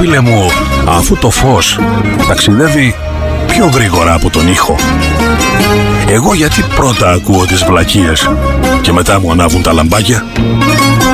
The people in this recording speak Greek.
φίλε μου, αφού το φως ταξιδεύει πιο γρήγορα από τον ήχο, εγώ γιατί πρώτα ακούω τις βλακίες και μετά μου ανάβουν τα λαμπάκια?